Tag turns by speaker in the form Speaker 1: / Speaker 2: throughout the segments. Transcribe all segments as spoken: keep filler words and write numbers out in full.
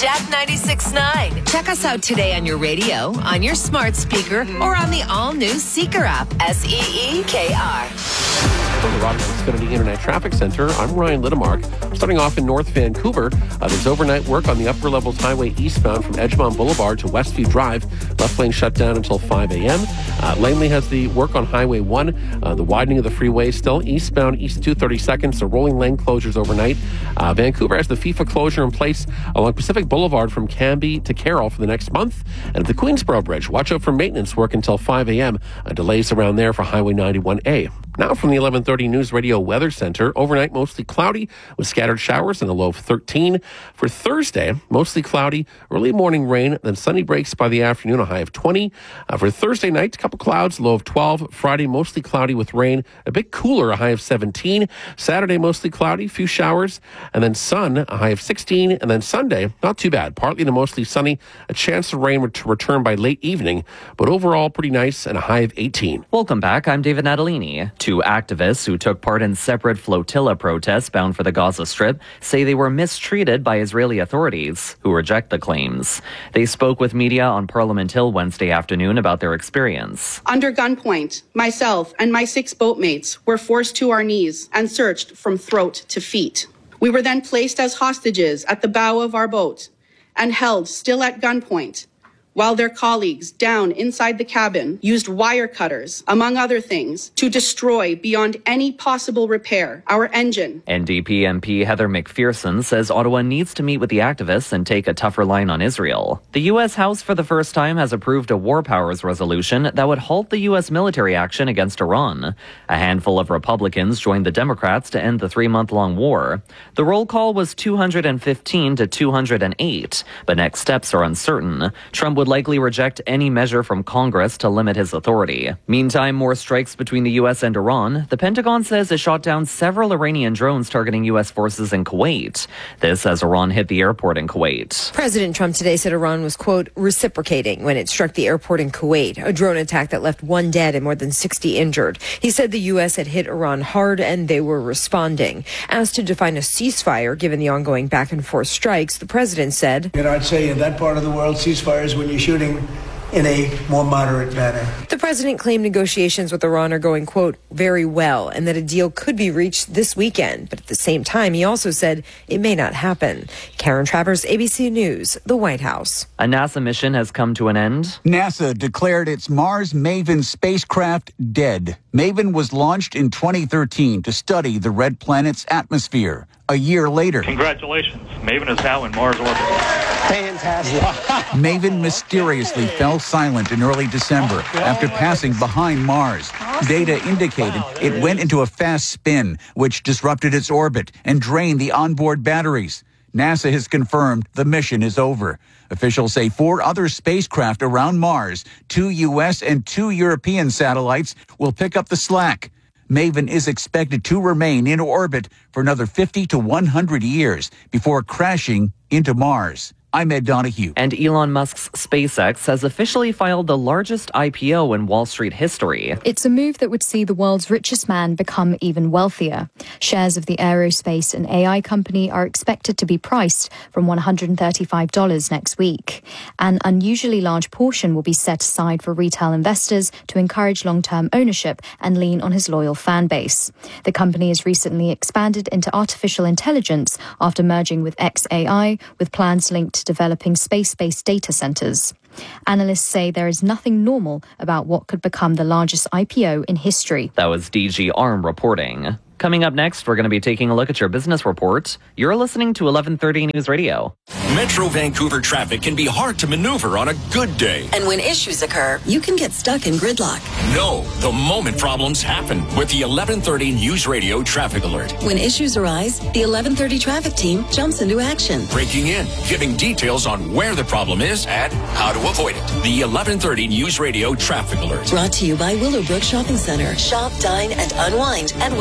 Speaker 1: Jack ninety-six point nine. Check us out today on your radio, on your smart speaker, or on the all-new Seeker app. S E E K R.
Speaker 2: From the Rogers Xfinity Internet Traffic Center, I'm Ryan Littemark. Starting off in North Vancouver, uh, there's overnight work on the Upper Levels Highway eastbound from Edgemont Boulevard to Westview Drive. Left lane shut down until five a.m. Uh, Langley has the work on Highway one. Uh, the widening of the freeway still eastbound east two thirty-second, so rolling lane closures overnight. Uh, Vancouver has the FIFA closure in place along Pacific Boulevard from Cambie to Carroll for the next month. And at the Queensboro Bridge, watch out for maintenance work until five a.m. Uh, delays around there for Highway ninety-one A. Now from the eleven thirty News Radio Weather Center, overnight mostly cloudy with scattered showers and a low of thirteen. For Thursday, mostly cloudy, early morning rain, then sunny breaks by the afternoon, a high of twenty. Uh, for Thursday night, a couple clouds, low of twelve. Friday, mostly cloudy with rain, a bit cooler, a high of seventeen. Saturday, mostly cloudy, few showers, and then sun, a high of sixteen. And then Sunday, not too bad, partly to mostly sunny, a chance of rain to return by late evening, but overall pretty nice and a high of eighteen.
Speaker 3: Welcome back, I'm David Natalini. Two activists who took part in separate flotilla protests bound for the Gaza Strip say they were mistreated by Israeli authorities, who reject the claims. They spoke with media on Parliament Hill Wednesday afternoon about their experience.
Speaker 4: Under gunpoint, myself and my six boatmates were forced to our knees and searched from throat to feet. We were then placed as hostages at the bow of our boat and held still at gunpoint, while their colleagues down inside the cabin used wire cutters, among other things, to destroy beyond any possible repair our engine.
Speaker 3: N D P M P Heather McPherson says Ottawa needs to meet with the activists and take a tougher line on Israel. The U S House for the first time has approved a war powers resolution that would halt the U S military action against Iran. A handful of Republicans joined the Democrats to end the three-month-long war. The roll call was two hundred fifteen to two hundred eight, but next steps are uncertain. Trump would likely reject any measure from Congress to limit his authority. Meantime, more strikes between the U S and Iran. The Pentagon says it shot down several Iranian drones targeting U S forces in Kuwait. This as Iran hit the airport in Kuwait.
Speaker 5: President Trump today said Iran was, quote, reciprocating when it struck the airport in Kuwait, a drone attack that left one dead and more than sixty injured. He said the U S had hit Iran hard and they were responding. Asked to define a ceasefire given the ongoing back and forth strikes, the president said,
Speaker 6: You know, I'd say in that part of the world, ceasefires when you're shooting in a more moderate manner.
Speaker 5: The president claimed negotiations with Iran are going, quote, very well, and that a deal could be reached this weekend. But at the same time, he also said it may not happen. Karen Travers, A B C News, the White House.
Speaker 3: A NASA mission has come to an end.
Speaker 7: NASA declared its Mars Maven spacecraft dead. Maven was launched in twenty thirteen to study the red planet's atmosphere. A year later,
Speaker 8: congratulations, Maven is now in Mars orbit.
Speaker 7: Fantastic. Maven mysteriously fell silent in early December after passing behind Mars. Data indicated it went into a fast spin, which disrupted its orbit and drained the onboard batteries. NASA has confirmed the mission is over. Officials say four other spacecraft around Mars, two U S and two European satellites, will pick up the slack. Maven is expected to remain in orbit for another fifty to one hundred years before crashing into Mars. I'm Ed Donahue.
Speaker 3: And Elon Musk's SpaceX has officially filed the largest I P O in Wall Street history.
Speaker 9: It's a move that would see the world's richest man become even wealthier. Shares of the aerospace and A I company are expected to be priced from one hundred thirty-five dollars next week. An unusually large portion will be set aside for retail investors to encourage long-term ownership and lean on his loyal fan base. The company has recently expanded into artificial intelligence after merging with X A I, with plans linked to developing space-based data centers. Analysts say there is nothing normal about what could become the largest I P O in history.
Speaker 3: That was D G Arm reporting. Coming up next, we're going to be taking a look at your business report. You're listening to eleven thirty News Radio.
Speaker 10: Metro Vancouver traffic can be hard to maneuver on a good day.
Speaker 1: And when issues occur, you can get stuck in gridlock.
Speaker 10: No, the moment problems happen with the eleven thirty News Radio traffic alert.
Speaker 1: When issues arise, the eleven thirty traffic team jumps into action.
Speaker 10: Breaking in, giving details on where the problem is and how to avoid it. The eleven thirty News Radio traffic alert.
Speaker 1: Brought to you by Willowbrook Shopping Center. Shop, dine, and unwind at Willowbrook.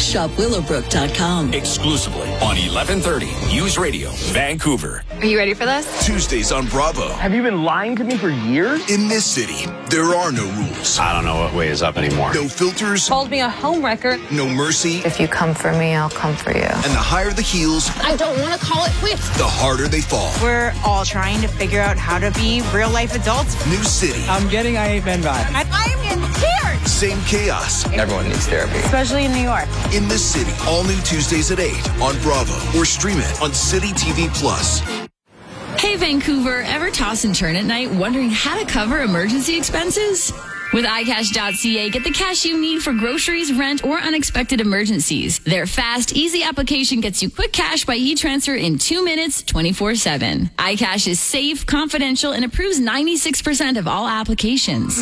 Speaker 11: shop willowbrook dot com.
Speaker 10: Exclusively on eleven thirty News Radio, Vancouver.
Speaker 12: Are you ready for this?
Speaker 13: Tuesdays on Bravo.
Speaker 14: Have you been lying to me for years?
Speaker 13: In this city, there are no rules.
Speaker 15: I don't know what way is up anymore.
Speaker 13: No filters.
Speaker 16: Called me a homewrecker.
Speaker 13: No mercy.
Speaker 12: If you come for me, I'll come for you.
Speaker 13: And the higher the heels,
Speaker 16: I don't want to call it quits.
Speaker 13: the harder they fall.
Speaker 17: We're all trying to figure out how to be real life adults.
Speaker 13: New city.
Speaker 14: I'm getting I Hate Men vibe.
Speaker 17: I, I'm in tears.
Speaker 13: Same chaos.
Speaker 14: Everyone needs therapy.
Speaker 17: Especially in New York.
Speaker 13: In this city. All new Tuesdays at eight on Bravo or stream it on City T V Plus.
Speaker 18: Hey, Vancouver, ever toss and turn at night wondering how to cover emergency expenses? With i cash dot c a, get the cash you need for groceries, rent, or unexpected emergencies. Their fast, easy application gets you quick cash by e-transfer in two minutes, twenty-four seven. iCash is safe, confidential, and approves ninety-six percent of all applications.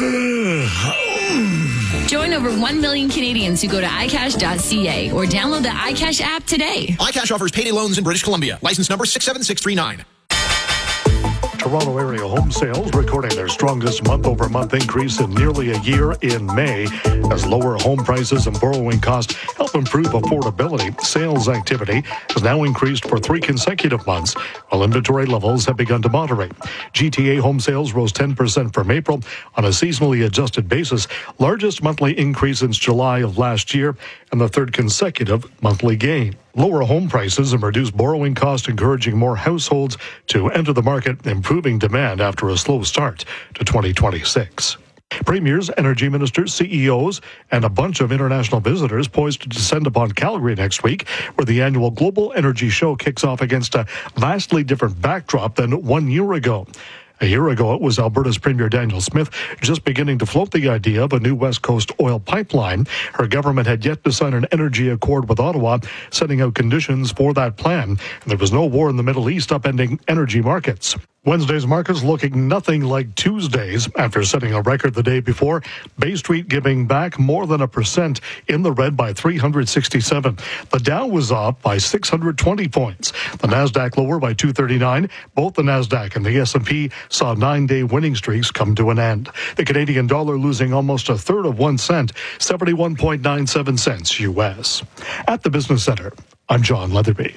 Speaker 18: Join over one million Canadians who go to i cash dot c a or download the iCash app today.
Speaker 19: iCash offers payday loans in British Columbia. License number six seven six three nine.
Speaker 20: Toronto area home sales recording their strongest month-over-month increase in nearly a year in May as lower home prices and borrowing costs help improve affordability. Sales activity has now increased for three consecutive months, while inventory levels have begun to moderate. G T A home sales rose ten percent from April on a seasonally adjusted basis, largest monthly increase since July of last year, and the third consecutive monthly gain. Lower home prices and reduced borrowing costs encouraging more households to enter the market, improving demand after a slow start to twenty twenty-six. Premiers, energy ministers, C E Os, and a bunch of international visitors poised to descend upon Calgary next week, where the annual Global Energy Show kicks off against a vastly different backdrop than one year ago. A year ago, it was Alberta's Premier Danielle Smith just beginning to float the idea of a new West Coast oil pipeline. Her government had yet to sign an energy accord with Ottawa, setting out conditions for that plan. And there was no war in the Middle East upending energy markets. Wednesday's markets looking nothing like Tuesday's after setting a record the day before. Bay Street giving back more than a percent, in the red by three hundred sixty-seven. The Dow was up by six hundred twenty points. The Nasdaq lower by two thirty-nine. Both the Nasdaq and the S and P saw nine-day winning streaks come to an end. The Canadian dollar losing almost a third of one cent, seventy-one point nine seven cents U S. At the Business Center, I'm John Leatherby.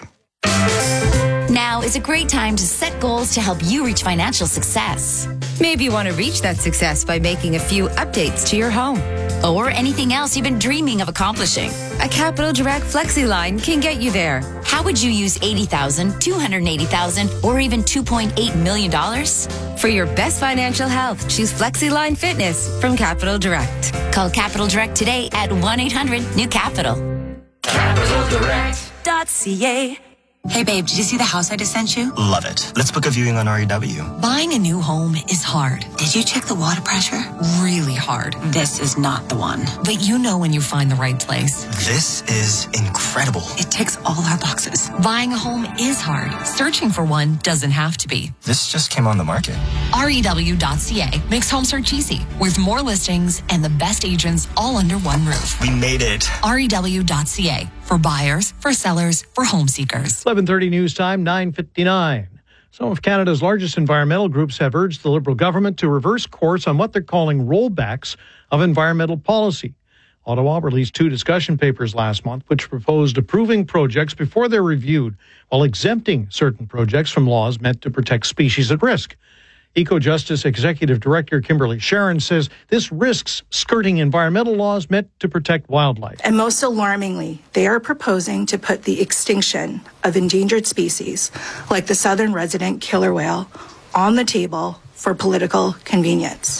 Speaker 21: Now is a great time to set goals to help you reach financial success.
Speaker 22: Maybe you want to reach that success by making a few updates to your home.
Speaker 21: Or anything else you've been dreaming of accomplishing.
Speaker 22: A Capital Direct Flexi line can get you there.
Speaker 21: How would you use eighty thousand dollars, two hundred eighty thousand dollars, or even two point eight million dollars?
Speaker 22: For your best financial health, choose Flexi Line Fitness from Capital Direct.
Speaker 21: Call Capital Direct today at one eight hundred new capital.
Speaker 23: capital direct dot c a.
Speaker 21: Hey babe, did you see the house I just sent you?
Speaker 24: Love it. Let's book a viewing on R E W.
Speaker 21: Buying a new home is hard. Did you check the water pressure? Really hard. This is not the one. But you know when you find the right place.
Speaker 24: This is incredible.
Speaker 21: It ticks all our boxes. Buying a home is hard. Searching for one doesn't have to be.
Speaker 24: This just came on the market.
Speaker 21: R E W dot c a makes home search easy, with more listings and the best agents all under one roof.
Speaker 24: We made it.
Speaker 21: R E W dot c a. For buyers, for sellers, for home seekers.
Speaker 25: eleven thirty news time, nine fifty-nine. Some of Canada's largest environmental groups have urged the Liberal government to reverse course on what they're calling rollbacks of environmental policy. Ottawa released two discussion papers last month which proposed approving projects before they're reviewed, while exempting certain projects from laws meant to protect species at risk. Eco-Justice Executive Director Kimberly Sharon says this risks skirting environmental laws meant to protect wildlife.
Speaker 26: And most alarmingly, they are proposing to put the extinction of endangered species, like the southern resident killer whale, on the table for political convenience.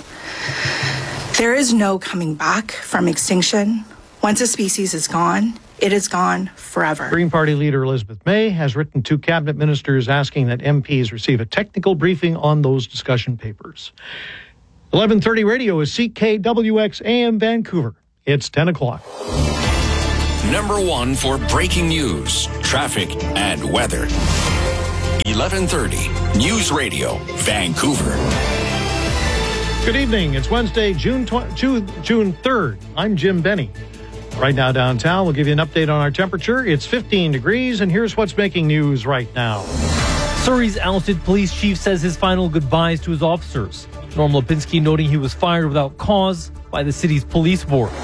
Speaker 26: There is no coming back from extinction. Once a species is gone, it is gone forever.
Speaker 25: Green Party leader Elizabeth May has written to cabinet ministers asking that M Ps receive a technical briefing on those discussion papers. eleven thirty radio is C K W X A M Vancouver. It's ten o'clock.
Speaker 10: Number one for breaking news, traffic, and weather. eleven thirty News Radio, Vancouver.
Speaker 25: Good evening. It's Wednesday, June tw- June third. I'm Jim Benny. Right now downtown, we'll give you an update on our temperature. It's fifteen degrees, and here's what's making news right now.
Speaker 27: Surrey's ousted police chief says his final goodbyes to his officers. Norm Lipinski noting he was fired without cause by the city's police board.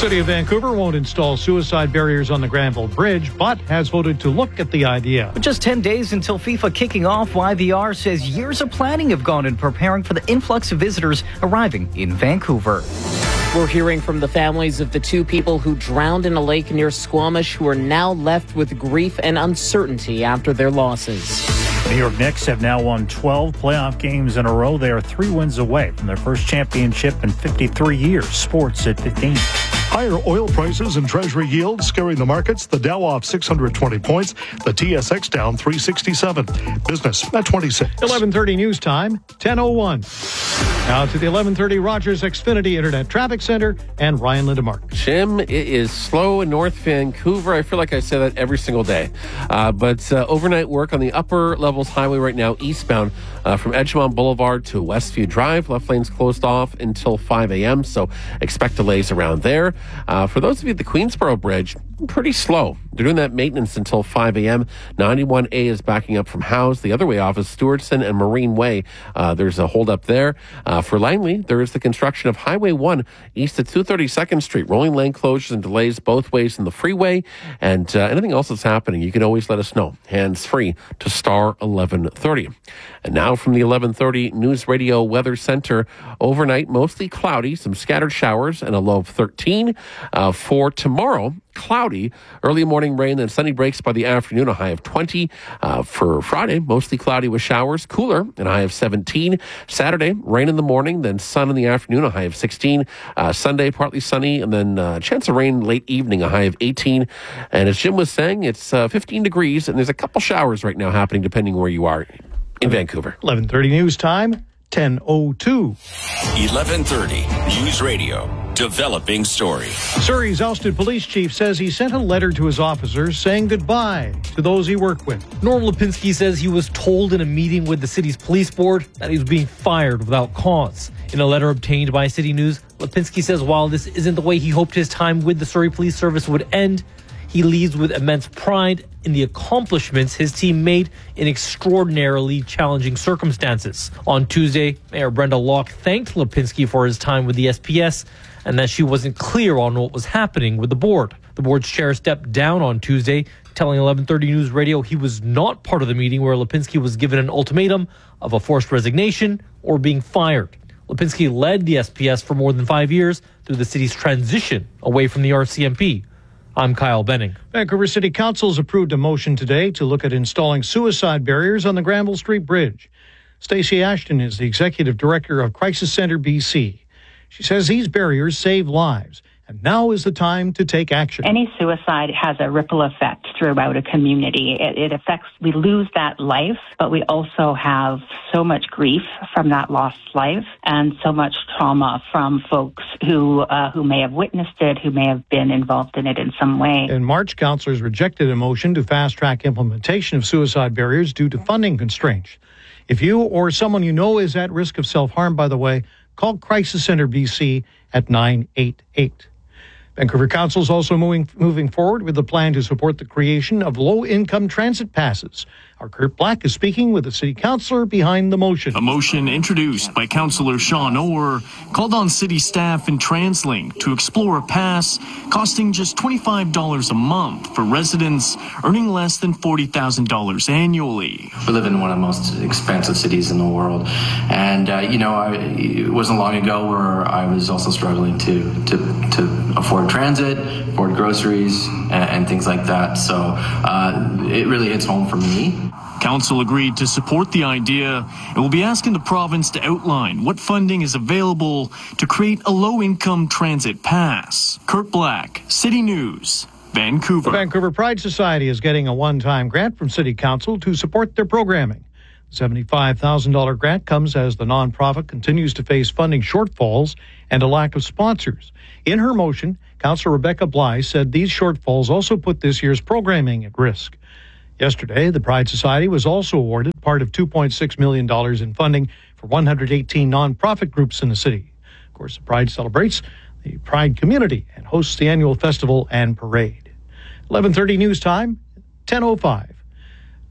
Speaker 25: City of Vancouver won't install suicide barriers on the Granville Bridge, but has voted to look at the idea.
Speaker 2: With just ten days until FIFA kicking off, Y V R says years of planning have gone in preparing for the influx of visitors arriving in Vancouver.
Speaker 4: We're hearing from the families of the two people who drowned in a lake near Squamish who are now left with grief and uncertainty after their losses.
Speaker 5: New York Knicks have now won twelve playoff games in a row. They are three wins away from their first championship in fifty-three years. Sports at fifteen.
Speaker 20: Higher oil prices and treasury yields scaring the markets. The Dow off six hundred twenty points. The T S X down three sixty-seven. Business at twenty-six.
Speaker 25: eleven thirty news time, ten oh one. Now to the eleven thirty Rogers Xfinity Internet Traffic Center and Ryan Lindemark.
Speaker 6: Jim, it is slow in North Vancouver. I feel like I say that every single day. Uh, but uh, overnight work on the upper levels highway right now, eastbound uh, from Edgemont Boulevard to Westview Drive. Left lane's closed off until five a.m., so expect delays around there. Uh, for those of you at the Queensboro Bridge, pretty slow. They're doing that maintenance until five a.m. ninety-one A is backing up from Howes. The other way off is Stewardson and Marine Way. Uh, there's a holdup there. Uh, for Langley, there is the construction of Highway one east of two thirty-second Street. Rolling lane closures and delays both ways in the freeway. And uh, anything else that's happening, you can always let us know. Hands free to star eleven thirty. And now from the eleven thirty News Radio Weather Center, overnight mostly cloudy, some scattered showers, and a low of thirteen. Uh, for tomorrow, cloudy, early morning rain, then sunny breaks by the afternoon, a high of twenty. Uh, for Friday, mostly cloudy with showers, cooler, and a high of seventeen. Saturday, rain in the morning, then sun in the afternoon, a high of sixteen. Uh, Sunday, partly sunny, and then uh, chance of rain late evening, a high of eighteen. And as Jim was saying, it's uh, fifteen degrees, and there's a couple showers right now happening depending where you are in Vancouver.
Speaker 25: eleven thirty news time, ten oh two.
Speaker 10: eleven thirty News Radio. Developing story.
Speaker 25: Surrey's ousted police chief says he sent a letter to his officers saying goodbye to those he worked with.
Speaker 27: Norm Lipinski says he was told in a meeting with the city's police board that he was being fired without cause. In a letter obtained by City News, Lipinski says while this isn't the way he hoped his time with the Surrey Police Service would end, he leaves with immense pride in the accomplishments his team made in extraordinarily challenging circumstances. On Tuesday, Mayor Brenda Locke thanked Lipinski for his time with the S P S and that she wasn't clear on what was happening with the board. The board's chair stepped down on Tuesday, telling eleven thirty News Radio he was not part of the meeting where Lipinski was given an ultimatum of a forced resignation or being fired. Lipinski led the S P S for more than five years through the city's transition away from the R C M P. I'm Kyle Benning.
Speaker 25: Vancouver City Council's approved a motion today to look at installing suicide barriers on the Granville Street Bridge. Stacey Ashton is the executive director of Crisis Center B C. She says these barriers save lives, and now is the time to take action.
Speaker 7: Any suicide has a ripple effect throughout a community. It, it affects, we lose that life, but we also have so much grief from that lost life and so much trauma from folks who uh, who may have witnessed it, who may have been involved in it in some way.
Speaker 25: In March, councillors rejected a motion to fast-track implementation of suicide barriers due to funding constraints. If you or someone you know is at risk of self-harm, by the way, call Crisis Center B C at nine eight eight. Vancouver Council is also moving, moving forward with a plan to support the creation of low-income transit passes. Our Kurt Black is speaking with the city councillor behind the motion.
Speaker 8: A motion introduced by Councillor Sean Orr called on city staff and TransLink to explore a pass costing just twenty-five dollars a month for residents earning less than forty thousand dollars annually.
Speaker 15: We live in one of the most expensive cities in the world. And, uh, you know, I, it wasn't long ago where I was also struggling to, to, to afford transit, afford groceries, and, and things like that. So uh, it really hits home for me.
Speaker 8: Council agreed to support the idea and will be asking the province to outline what funding is available to create a low-income transit pass. Kurt Black, City News, Vancouver.
Speaker 25: The Vancouver Pride Society is getting a one-time grant from City Council to support their programming. The seventy-five thousand dollars grant comes as the nonprofit continues to face funding shortfalls and a lack of sponsors. In her motion, Councillor Rebecca Bly said these shortfalls also put this year's programming at risk. Yesterday, the Pride Society was also awarded part of two point six million dollars in funding for one hundred eighteen nonprofit groups in the city. Of course, the Pride celebrates the Pride community and hosts the annual festival and parade. eleven thirty news time, ten oh five.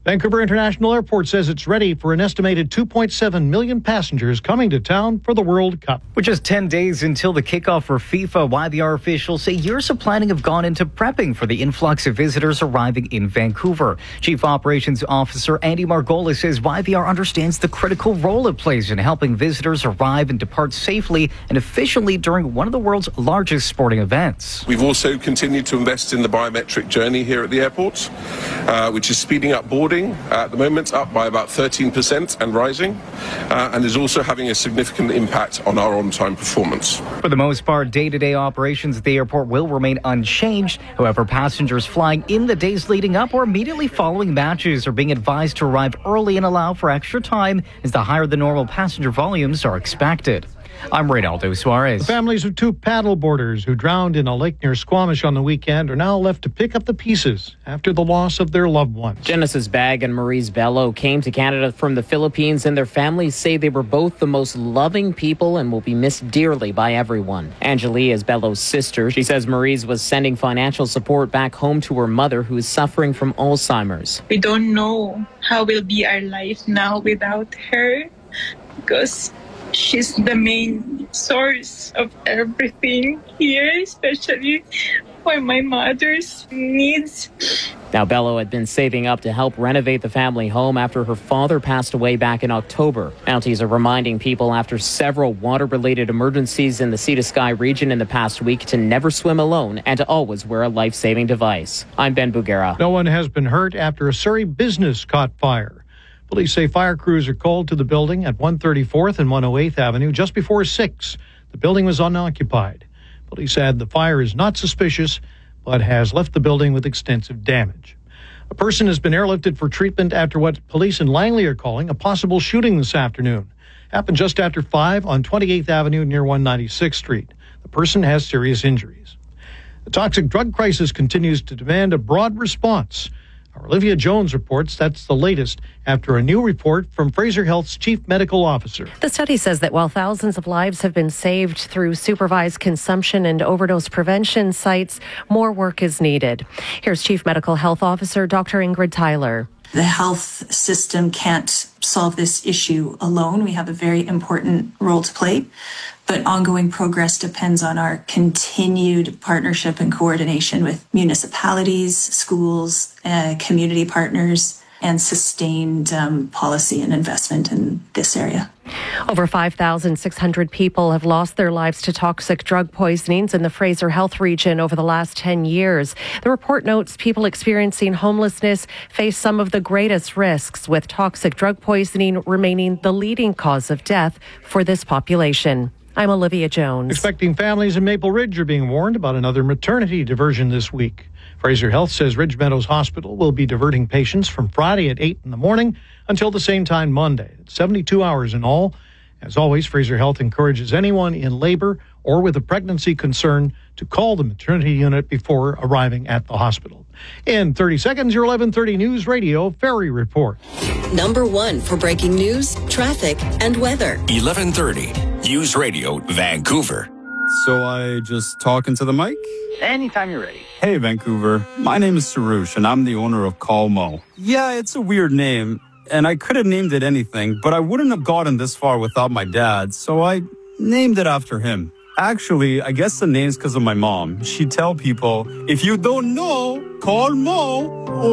Speaker 25: Vancouver International Airport says it's ready for an estimated two point seven million passengers coming to town for the World Cup.
Speaker 2: With just ten days until the kickoff for FIFA, Y V R officials say years of planning have gone into prepping for the influx of visitors arriving in Vancouver. Chief Operations Officer Andy Margolis says Y V R understands the critical role it plays in helping visitors arrive and depart safely and efficiently during one of the world's largest sporting events.
Speaker 1: We've also continued to invest in the biometric journey here at the airport, uh, which is speeding up boarding. At the moment, up by about thirteen percent and rising, uh, and is also having a significant impact on our on-time performance.
Speaker 2: For the most part, day-to-day operations at the airport will remain unchanged. However, passengers flying in the days leading up or immediately following matches are being advised to arrive early and allow for extra time, as the higher than normal passenger volumes are expected. I'm Reynaldo Suarez.
Speaker 25: The families of two paddleboarders who drowned in a lake near Squamish on the weekend are now left to pick up the pieces after the loss of their loved ones.
Speaker 4: Genesis Bagg and Maurice Bello came to Canada from the Philippines, and their families say they were both the most loving people and will be missed dearly by everyone. Angelie is Bello's sister. She says Maurice was sending financial support back home to her mother, who is suffering from Alzheimer's.
Speaker 3: We don't know how will be our life now without her, because she's the main source of everything here, especially for my mother's needs.
Speaker 4: Now, Bello had been saving up to help renovate the family home after her father passed away back in October. Mounties are reminding people after several water-related emergencies in the Sea to Sky region in the past week to never swim alone and to always wear a life-saving device. I'm Ben Bugera.
Speaker 25: No one has been hurt after a Surrey business caught fire. Police say fire crews are called to the building at one thirty-fourth and one oh eighth Avenue just before six. The building was unoccupied. Police said the fire is not suspicious, but has left the building with extensive damage. A person has been airlifted for treatment after what police in Langley are calling a possible shooting this afternoon. Happened just after five on twenty-eighth Avenue near one ninety-sixth Street. The person has serious injuries. The toxic drug crisis continues to demand a broad response. Our Olivia Jones reports that's the latest after a new report from Fraser Health's chief medical officer.
Speaker 9: The study says that while thousands of lives have been saved through supervised consumption and overdose prevention sites, more work is needed. Here's Chief Medical Health Officer Doctor Ingrid Tyler.
Speaker 11: The health system can't solve this issue alone. We have a very important role to play, but ongoing progress depends on our continued partnership and coordination with municipalities, schools, uh, community partners, and sustained um, policy and investment in this area.
Speaker 9: Over five thousand six hundred people have lost their lives to toxic drug poisonings in the Fraser Health region over the last ten years. The report notes people experiencing homelessness face some of the greatest risks, with toxic drug poisoning remaining the leading cause of death for this population. I'm Olivia Jones.
Speaker 25: Expecting families in Maple Ridge are being warned about another maternity diversion this week. Fraser Health says Ridge Meadows Hospital will be diverting patients from Friday at eight in the morning until the same time Monday. It's seventy-two hours in all. As always, Fraser Health encourages anyone in labor or with a pregnancy concern to call the maternity unit before arriving at the hospital. In thirty seconds, your eleven thirty News Radio Ferry Report.
Speaker 12: Number one for breaking news, traffic, and weather.
Speaker 10: eleven thirty News Radio Vancouver.
Speaker 14: So I just talk into the mic?
Speaker 16: Anytime you're ready.
Speaker 14: Hey, Vancouver. My name is Sarush, and I'm the owner of Call Mo. Yeah, it's a weird name, and I could have named it anything, but I wouldn't have gotten this far without my dad, so I named it after him. Actually, I guess the name's because of my mom. She'd tell people, if you don't know, call Mo,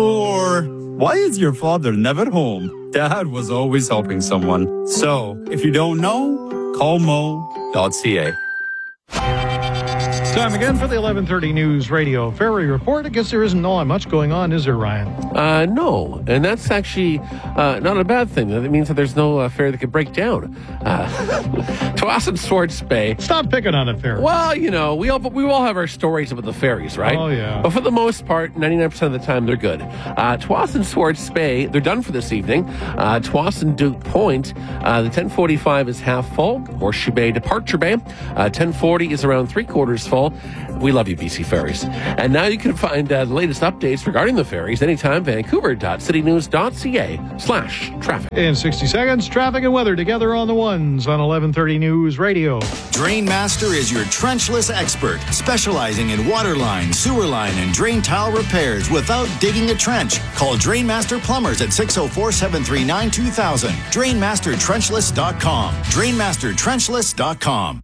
Speaker 14: or why is your father never home? Dad was always helping someone. So, if you don't know, call mo dot c a.
Speaker 25: Time again for the eleven thirty News Radio Ferry Report. I guess there isn't all that much going on, is there, Ryan?
Speaker 6: Uh, no, and that's actually uh, not a bad thing. That means that there's no uh, ferry that could break down. Uh, Tsawwassen Swartz Bay.
Speaker 25: Stop picking on it, ferry.
Speaker 6: Well, you know, we all we all have our stories about the ferries, right?
Speaker 25: Oh, yeah.
Speaker 6: But for the most part, ninety-nine percent of the time, they're good. Uh, Tsawwassen Swartz Bay, they're done for this evening. Uh, Tsawwassen Duke Point, uh, the ten forty-five is half full. Horseshoe Bay Departure Bay, uh, ten forty is around three quarters full. full. We love you, B C Ferries. And now you can find uh, the latest updates regarding the ferries anytime, vancouver.citynews.ca slash traffic.
Speaker 25: In sixty seconds, traffic and weather together on the ones on eleven thirty News Radio.
Speaker 13: Drainmaster is your trenchless expert, specializing in water line, sewer line, and drain tile repairs without digging a trench. Call Drainmaster Plumbers at six oh four, seven three nine, two thousand. Drainmaster Trenchless dot com. Drainmaster Trenchless dot com.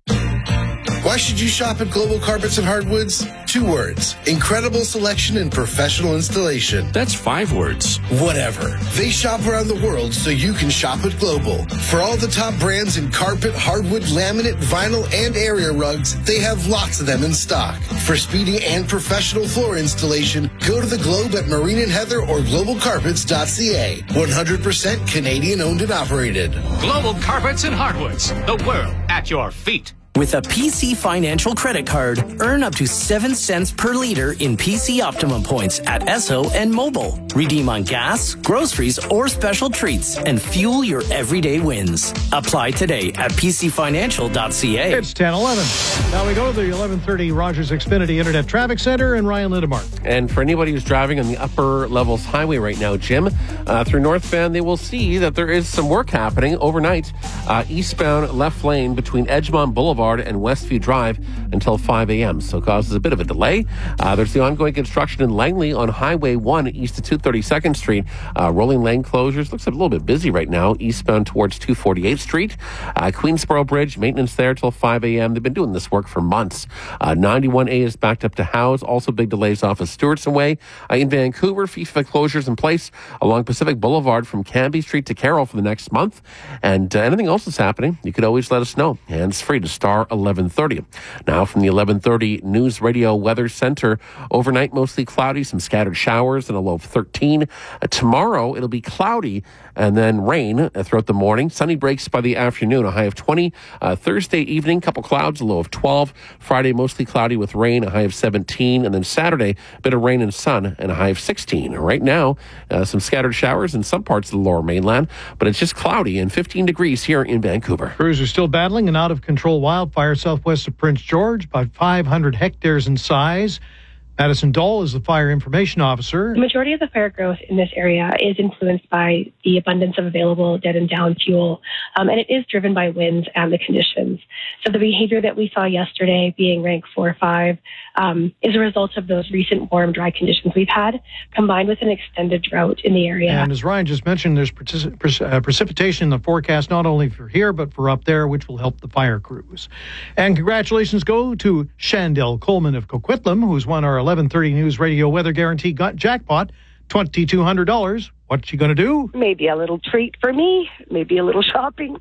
Speaker 16: Why should you shop at Global Carpets and Hardwoods? Two words. Incredible selection and professional installation.
Speaker 10: That's five words.
Speaker 16: Whatever. They shop around the world so you can shop at Global. For all the top brands in carpet, hardwood, laminate, vinyl, and area rugs, they have lots of them in stock. For speedy and professional floor installation, go to the Globe at Marine and Heather or global carpets dot c a. one hundred percent Canadian owned and operated.
Speaker 17: Global Carpets and Hardwoods. The world at your feet.
Speaker 18: With a P C Financial credit card, earn up to seven cents per liter in P C Optimum points at Esso and Mobile. Redeem on gas, groceries, or special treats and fuel your everyday wins. Apply today at p c financial dot c a.
Speaker 25: It's ten eleven. Now we go to the eleven thirty Rogers Xfinity Internet Traffic Center and Ryan Lindemark.
Speaker 6: And for anybody who's driving on the upper levels highway right now, Jim, uh, through North Van, they will see that there is some work happening overnight. Uh, eastbound left lane between Edgemont Boulevard and Westview Drive until five a.m. So it causes a bit of a delay. Uh, there's the ongoing construction in Langley on Highway one east of two thirty-second Street. Uh, rolling lane closures. Looks a little bit busy right now eastbound towards two forty-eighth Street. Uh, Queensboro Bridge, maintenance there till five a.m. They've been doing this work for months. Uh, ninety-one A is backed up to Howes. Also big delays off of Stewartson Way. Uh, in Vancouver, FIFA closures in place along Pacific Boulevard from Canby Street to Carroll for the next month. And uh, anything else that's happening, you could always let us know. Hands free to Star eleven thirty. Now from the eleven thirty News Radio Weather Center, overnight mostly cloudy, some scattered showers and a low of thirteen. Uh, tomorrow it'll be cloudy and then rain uh, throughout the morning. Sunny breaks by the afternoon, a high of twenty. Uh, Thursday evening, couple clouds, a low of twelve. Friday mostly cloudy with rain, a high of seventeen. And then Saturday, a bit of rain and sun and a high of sixteen. Right now, uh, some scattered showers in some parts of the lower mainland, but it's just cloudy and fifteen degrees here in Vancouver.
Speaker 25: Crews are still battling an out-of-control wildfire southwest of Prince George, about five hundred hectares in size. Madison Dahl is the fire information officer.
Speaker 19: The majority of the fire growth in this area is influenced by the abundance of available dead and down fuel, um, and it is driven by winds and the conditions. So the behavior that we saw yesterday, being rank four or five, um, is a result of those recent warm, dry conditions we've had, combined with an extended drought in the area.
Speaker 25: And as Ryan just mentioned, there's partic- pre- uh, precipitation in the forecast, not only for here, but for up there, which will help the fire crews. And congratulations go to Shandell Coleman of Coquitlam, who's won our eleven thirty News Radio Weather Guarantee got jackpot, two thousand two hundred dollars. What's she going to do?
Speaker 22: Maybe a little treat for me, maybe a little shopping,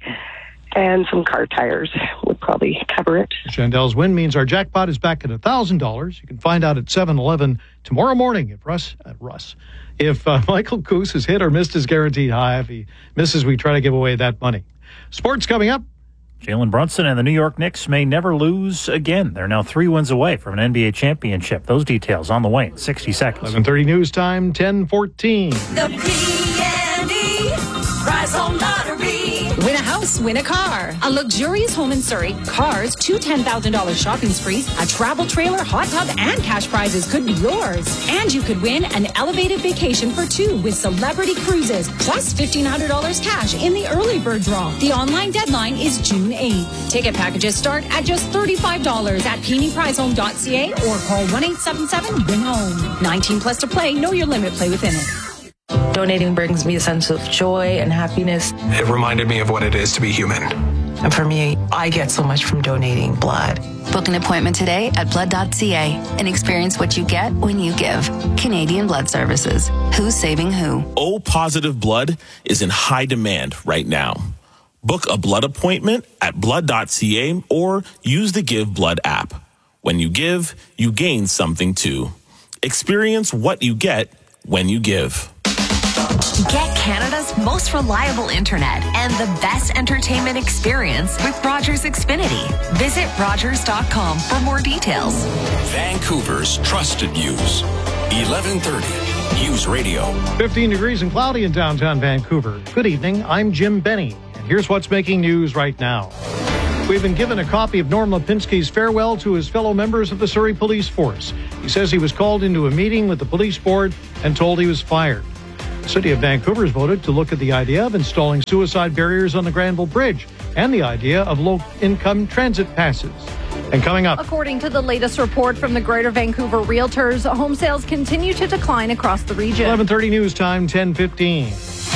Speaker 22: and some car tires would probably cover it.
Speaker 25: Shandell's win means our jackpot is back at one thousand dollars. You can find out at seven eleven tomorrow morning if Russ, uh, Russ, if uh, Michael Coos has hit or missed his guaranteed high. If he misses, we try to give away that money. Sports coming up.
Speaker 5: Jalen Brunson and the New York Knicks may never lose again. They're now three wins away from an N B A championship. Those details on the way in sixty seconds.
Speaker 25: eleven thirty news time, ten fourteen.
Speaker 23: The P and E Prize Home Lottery. Win a house, win a car. A luxurious home in Surrey, cars, two ten thousand dollars shopping sprees, a travel trailer, hot tub, and cash prizes could be yours. And you could win an elevated vacation for two with Celebrity Cruises, plus fifteen hundred dollars cash in the early bird draw. The online deadline is June eighth. Ticket packages start at just thirty-five dollars at peony prize home dot c a or call one eight seven seven win home. nineteen plus to play. Know your limit. Play within it.
Speaker 28: Donating brings me a sense of joy and happiness.
Speaker 29: It reminded me of what it is to be human.
Speaker 28: And for me, I get so much from donating blood.
Speaker 30: Book an appointment today at blood dot c a and experience what you get when you give. Canadian Blood Services. Who's saving who?
Speaker 31: O-positive blood is in high demand right now. Book a blood appointment at blood dot c a or use the Give Blood app. When you give, you gain something too. Experience what you get when you give.
Speaker 21: Get Canada's most reliable internet and the best entertainment experience with Rogers Xfinity. Visit rogers dot com for more details.
Speaker 10: Vancouver's trusted news. eleven thirty News Radio.
Speaker 25: fifteen degrees and cloudy in downtown Vancouver. Good evening. I'm Jim Benny, and here's what's making news right now. We've been given a copy of Norm Lipinski's farewell to his fellow members of the Surrey Police Force. He says he was called into a meeting with the police board and told he was fired. The City of Vancouver has voted to look at the idea of installing suicide barriers on the Granville Bridge and the idea of low-income transit passes. And coming up,
Speaker 1: according to the latest report from the Greater Vancouver Realtors, home sales continue to decline across the region.
Speaker 25: eleven thirty news time, ten fifteen.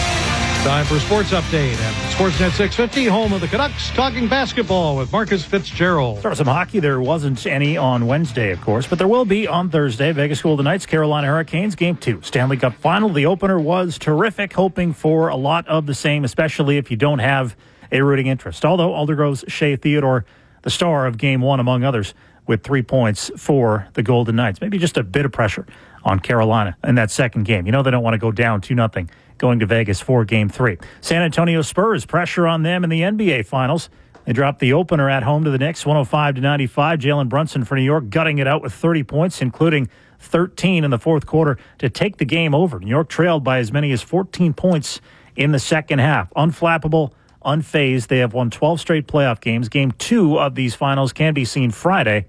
Speaker 25: Time for a sports update at Sportsnet six fifty, home of the Canucks, talking basketball with Marcus Fitzgerald.
Speaker 5: Start with some hockey. There wasn't any on Wednesday, of course, but there will be on Thursday. Vegas Golden Knights, Carolina Hurricanes, Game two. Stanley Cup Final. The opener was terrific, hoping for a lot of the same, especially if you don't have a rooting interest. Although Aldergrove's Shea Theodore, the star of Game one, among others, with three points for the Golden Knights. Maybe just a bit of pressure on Carolina in that second game. You know they don't want to go down two nothing going to Vegas for Game three. San Antonio Spurs, pressure on them in the N B A Finals. They dropped the opener at home to the Knicks, one oh five to ninety-five. Jalen Brunson for New York gutting it out with thirty points, including thirteen in the fourth quarter to take the game over. New York trailed by as many as fourteen points in the second half. Unflappable, unfazed. They have won twelve straight playoff games. Game two of these finals can be seen Friday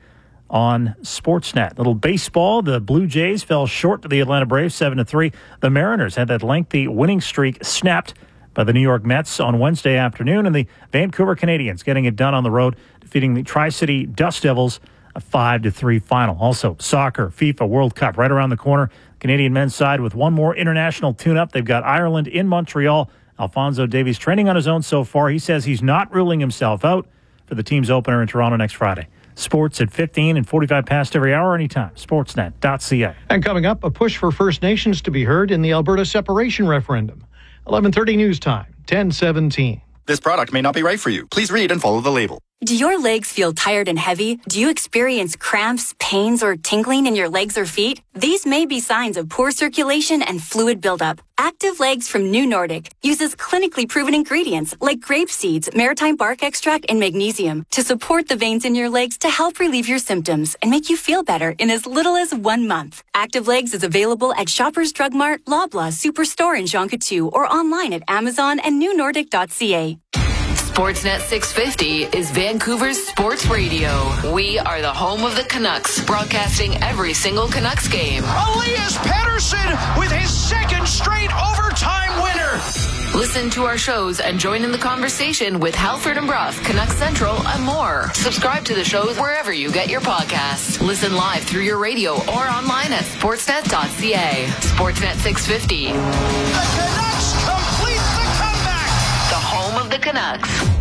Speaker 5: on Sportsnet. Little baseball, the Blue Jays fell short to the Atlanta Braves seven to three. The Mariners had that lengthy winning streak snapped by the New York Mets on Wednesday afternoon, and the Vancouver Canadians getting it done on the road, defeating the Tri-City Dust Devils, a five to three final. Also, soccer, FIFA World Cup right around the corner. Canadian men's side with one more international tune-up. They've got Ireland in Montreal. Alphonso Davies training on his own so far. He says he's not ruling himself out for the team's opener in Toronto next Friday. Sports at fifteen and forty-five past every hour, anytime. Sportsnet dot c a.
Speaker 25: And coming up, a push for First Nations to be heard in the Alberta separation referendum. eleven thirty news time, ten seventeen.
Speaker 2: This product may not be right for you. Please read and follow the label.
Speaker 3: Do your legs feel tired and heavy? Do you experience cramps, pains, or tingling in your legs or feet? These may be signs of poor circulation and fluid buildup. Active Legs from New Nordic uses clinically proven ingredients like grape seeds, maritime bark extract, and magnesium to support the veins in your legs to help relieve your symptoms and make you feel better in as little as one month. Active Legs is available at Shoppers Drug Mart, Loblaw, Superstore, and Jean Coutu, or online at Amazon and new nordic dot c a.
Speaker 21: Sportsnet six fifty is Vancouver's sports radio. We are the home of the Canucks, broadcasting every single Canucks game.
Speaker 4: Elias Pettersson with his second straight overtime winner.
Speaker 21: Listen to our shows and join in the conversation with Halford and Brough, Canucks Central, and more. Subscribe to the shows wherever you get your podcasts. Listen live through your radio or online at sportsnet dot c a. Sportsnet six fifty.
Speaker 4: The Canucks complete the comeback.
Speaker 21: The home of the Canucks.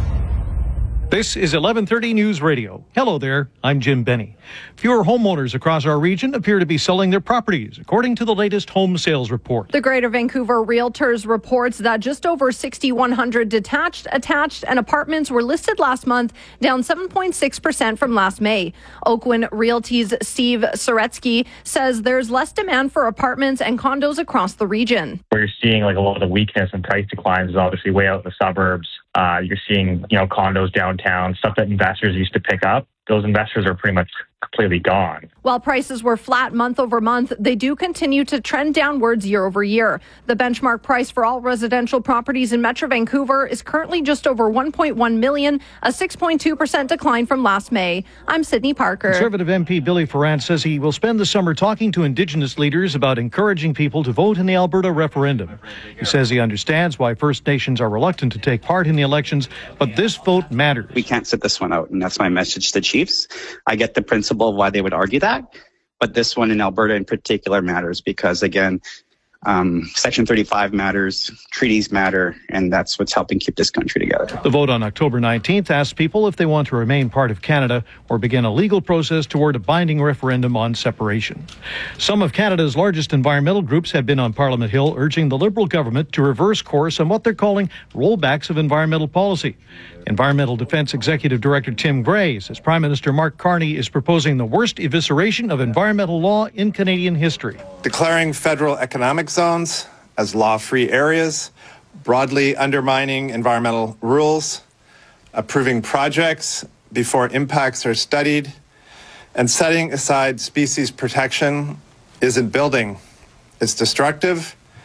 Speaker 25: This is eleven thirty News Radio. Hello there, I'm Jim Benny. Fewer homeowners across our region appear to be selling their properties, according to the latest home sales report.
Speaker 1: The Greater Vancouver Realtors reports that just over six thousand one hundred detached, attached, and apartments were listed last month, down seven point six percent from last May. Oakwyn Realty's Steve Soretsky says there's less demand for apartments and condos across the region.
Speaker 7: Where you're seeing like a lot of the weakness and price declines is obviously way out in the suburbs. Uh, you're seeing, you know, condos downtown, stuff that investors used to pick up. Those investors are pretty much completely gone.
Speaker 1: While prices were flat month over month, they do continue to trend downwards year over year. The benchmark price for all residential properties in Metro Vancouver is currently just over one point one million, a six point two percent decline from last May. I'm Sydney Parker.
Speaker 25: Conservative M P Billy Ferrand says he will spend the summer talking to Indigenous leaders about encouraging people to vote in the Alberta referendum. He says he understands why First Nations are reluctant to take part in the elections, but this vote matters.
Speaker 8: We can't sit this one out, and that's my message to Chiefs. I get the principle of why they would argue that, but this one in Alberta in particular matters because, again, um, Section thirty-five matters, treaties matter, and that's what's helping keep this country together.
Speaker 25: The vote on October nineteenth asks people if they want to remain part of Canada or begin a legal process toward a binding referendum on separation. Some of Canada's largest environmental groups have been on Parliament Hill urging the Liberal government to reverse course on what they're calling rollbacks of environmental policy. Environmental Defence Executive Director Tim Gray says Prime Minister Mark Carney is proposing the worst evisceration of environmental law in Canadian history.
Speaker 15: Declaring federal economic zones as law-free areas, broadly undermining environmental rules, approving projects before impacts are studied, and setting aside species protection isn't building. It's destructive,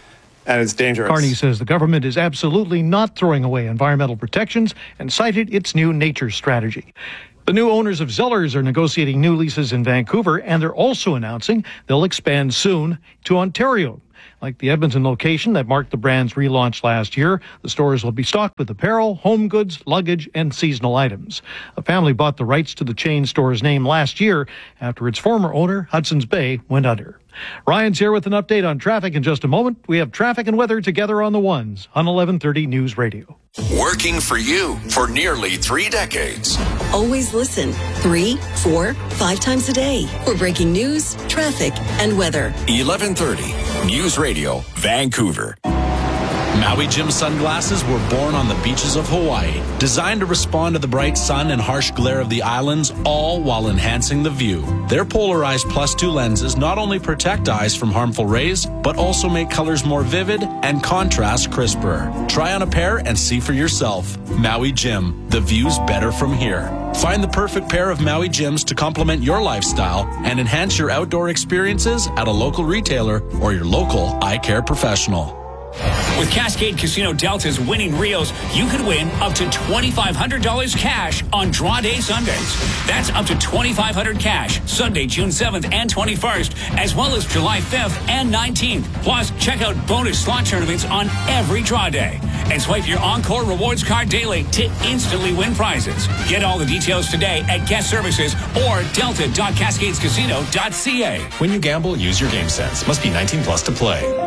Speaker 15: and it's dangerous.
Speaker 25: Carney says the government is absolutely not throwing away environmental protections and cited its new nature strategy. The new owners of Zellers are negotiating new leases in Vancouver, and they're also announcing they'll expand soon to Ontario. Like the Edmonton location that marked the brand's relaunch last year, the stores will be stocked with apparel, home goods, luggage, and seasonal items. A family bought the rights to the chain store's name last year after its former owner, Hudson's Bay, went under. Ryan's here with an update on traffic in just a moment. We have traffic and weather together on the ones on eleven thirty News Radio.
Speaker 10: Working for you for nearly three decades.
Speaker 9: Always listen three, four, five times a day for breaking news, traffic, and weather.
Speaker 10: eleven thirty News Radio, Vancouver.
Speaker 11: Maui Jim sunglasses were born on the beaches of Hawaii, designed to respond to the bright sun and harsh glare of the islands, all while enhancing the view. Their polarized plus two lenses not only protect eyes from harmful rays, but also make colors more vivid and contrast crisper. Try on a pair and see for yourself. Maui Jim, the view's better from here. Find the perfect pair of Maui Jims to complement your lifestyle and enhance your outdoor experiences at a local retailer or your local eye care professional.
Speaker 12: With Cascade Casino Delta's winning reels, you could win up to twenty-five hundred dollars cash on draw day Sundays. That's up to twenty-five hundred dollars cash Sunday, June seventh and twenty-first, as well as July fifth and nineteenth. Plus, check out bonus slot tournaments on every draw day. And swipe your Encore Rewards card daily to instantly win prizes. Get all the details today at Guest Services or delta dot cascades casino dot c a.
Speaker 13: When you gamble, use your game sense. Must be nineteen plus to play.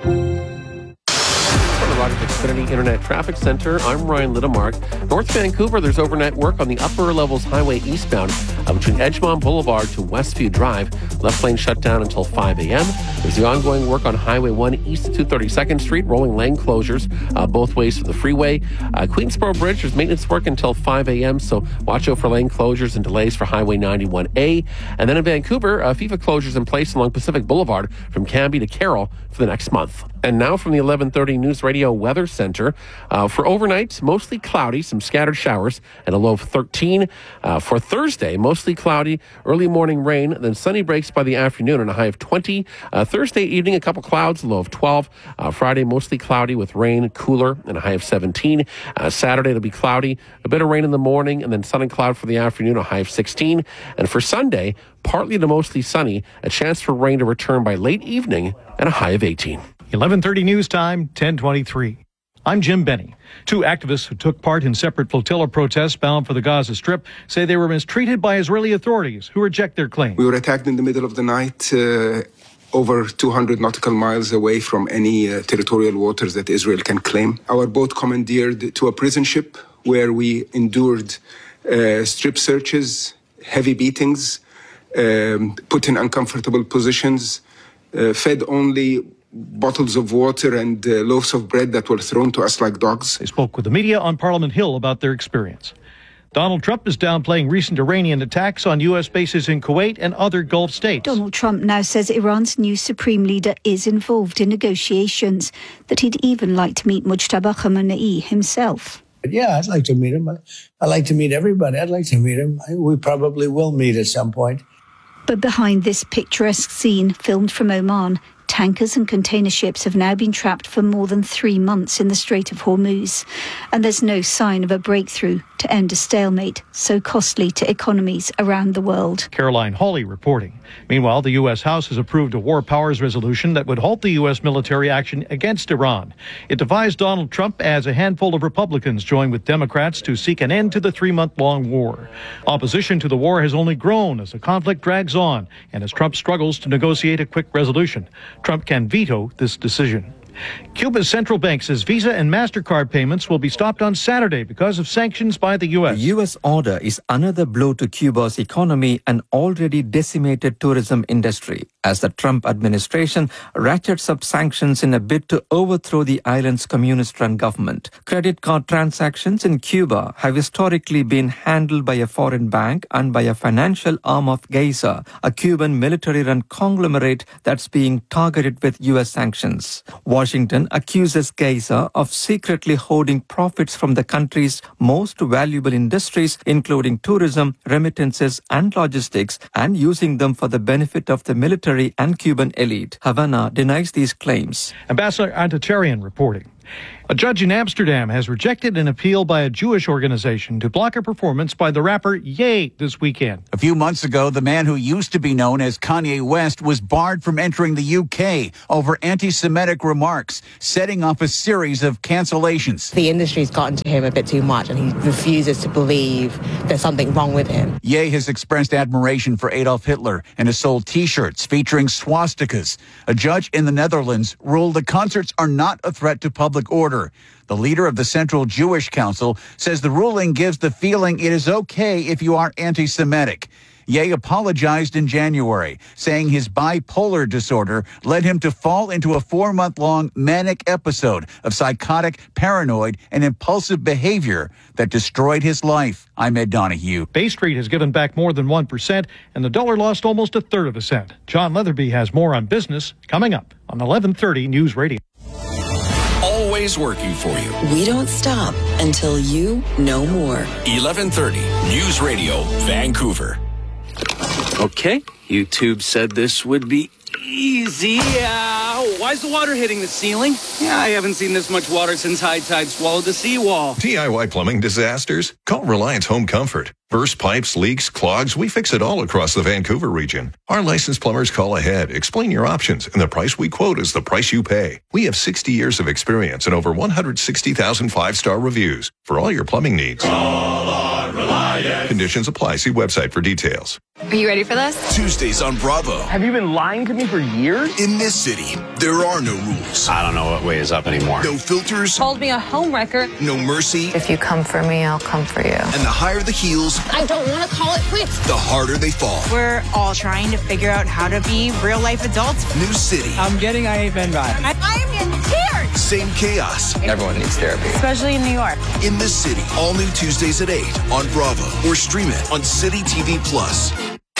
Speaker 6: Rogers Xfinity Internet Traffic Center. I'm Ryan Littemark. North Vancouver, there's overnight work on the upper levels highway eastbound uh, between Edgemont Boulevard to Westview Drive. Left lane shut down until five a.m. There's the ongoing work on Highway one east of two hundred thirty-second Street, rolling lane closures uh, both ways to the freeway. Uh, Queensboro Bridge, there's maintenance work until five a.m., so watch out for lane closures and delays for Highway ninety-one A. And then in Vancouver, uh, FIFA closures in place along Pacific Boulevard from Cambie to Carroll for the next month. And now from the eleven thirty News Radio Weather Center. Uh, for overnight, mostly cloudy, some scattered showers, and a low of thirteen. Uh, for Thursday, mostly cloudy, early morning rain, then sunny breaks by the afternoon and a high of twenty. Uh, Thursday evening, a couple clouds, a low of twelve. Uh, Friday, mostly cloudy with rain, cooler, and a high of seventeen. Uh, Saturday, it'll be cloudy, a bit of rain in the morning, and then sun and cloud for the afternoon, a high of sixteen. And for Sunday, partly to mostly sunny, a chance for rain to return by late evening, and a high of eighteen.
Speaker 25: eleven thirty News Time, ten twenty-three. I'm Jim Benny. Two activists who took part in separate flotilla protests bound for the Gaza Strip say they were mistreated by Israeli authorities who reject their claim.
Speaker 14: We were attacked in the middle of the night, uh, over two hundred nautical miles away from any uh, territorial waters that Israel can claim. Our boat commandeered to a prison ship where we endured uh, strip searches, heavy beatings, um, put in uncomfortable positions, uh, fed only bottles of water and uh, loaves of bread that were thrown to us like dogs.
Speaker 25: They spoke with the media on Parliament Hill about their experience. Donald Trump is downplaying recent Iranian attacks on U S bases in Kuwait and other Gulf states.
Speaker 16: Donald Trump now says Iran's new supreme leader is involved in negotiations, that he'd even like to meet Mujtaba Khamenei himself.
Speaker 17: Yeah, I'd like to meet him. I'd like to meet everybody. I'd like to meet him. We probably will meet at some point.
Speaker 16: But behind this picturesque scene, filmed from Oman, tankers and container ships have now been trapped for more than three months in the Strait of Hormuz. And there's no sign of a breakthrough to end a stalemate so costly to economies around the world.
Speaker 25: Caroline Hawley reporting. Meanwhile, the U S House has approved a war powers resolution that would halt the U S military action against Iran. It defies Donald Trump as a handful of Republicans join with Democrats to seek an end to the three-month-long war. Opposition to the war has only grown as the conflict drags on and as Trump struggles to negotiate a quick resolution. Trump can veto this decision. Cuba's central bank says Visa and MasterCard payments will be stopped on Saturday because of sanctions by the U S.
Speaker 20: The U S order is another blow to Cuba's economy and already decimated tourism industry as the Trump administration ratchets up sanctions in a bid to overthrow the island's communist-run government. Credit card transactions in Cuba have historically been handled by a foreign bank and by a financial arm of Geisa, a Cuban military-run conglomerate that's being targeted with U S sanctions. What Washington accuses Gaza of secretly hoarding profits from the country's most valuable industries, including tourism, remittances, and logistics, and using them for the benefit of the military and Cuban elite. Havana denies these claims.
Speaker 25: Ambassador Antatarian reporting. A judge in Amsterdam has rejected an appeal by a Jewish organization to block a performance by the rapper Ye this weekend.
Speaker 18: A few months ago, the man who used to be known as Kanye West was barred from entering the U K over anti-Semitic remarks, setting off a series of cancellations.
Speaker 19: The industry's gotten to him a bit too much, and he refuses to believe there's something wrong with him.
Speaker 18: Ye has expressed admiration for Adolf Hitler and has sold T-shirts featuring swastikas. A judge in the Netherlands ruled the concerts are not a threat to public order. The leader of the Central Jewish Council says the ruling gives the feeling it is okay if you are anti-Semitic. Ye apologized in January, saying his bipolar disorder led him to fall into a four-month-long manic episode of psychotic, paranoid, and impulsive behavior that destroyed his life. I'm Ed Donahue.
Speaker 25: Bay Street has given back more than one percent, and the dollar lost almost a third of a cent. John Leatherby has more on business coming up on eleven thirty News Radio.
Speaker 10: Always working for you.
Speaker 9: We don't stop until you know more.
Speaker 10: eleven thirty News Radio, Vancouver.
Speaker 22: Okay, YouTube said this would be easy. Uh, why is the water hitting the ceiling? Yeah, I haven't seen this much water since high tide swallowed the seawall.
Speaker 23: D I Y plumbing disasters? Call Reliance Home Comfort. Burst pipes, leaks, clogs, we fix it all across the Vancouver region. Our licensed plumbers call ahead, explain your options, and the price we quote is the price you pay. We have sixty years of experience and over one hundred sixty thousand five-star reviews for all your plumbing needs.
Speaker 10: Call on Reliance.
Speaker 23: Conditions apply. See website for details.
Speaker 21: Are you ready for this?
Speaker 10: Tuesdays on Bravo.
Speaker 22: Have you been lying to me for years?
Speaker 10: In this city, there are no rules.
Speaker 13: I don't know what way is up anymore.
Speaker 10: No filters.
Speaker 21: Called me a homewrecker.
Speaker 10: No mercy.
Speaker 21: If you come for me, I'll come for you.
Speaker 10: And the higher the heels,
Speaker 21: I don't want to call it quits.
Speaker 10: the harder they fall.
Speaker 24: We're all trying to figure out how to be real life adults.
Speaker 10: New city.
Speaker 22: I'm getting I Ain't Been vibes.
Speaker 24: I, I am in tears.
Speaker 10: Same chaos.
Speaker 22: Everyone needs therapy.
Speaker 24: Especially in New York.
Speaker 10: In this city. All new Tuesdays at eight on Bravo. Or stream it on City T V Plus.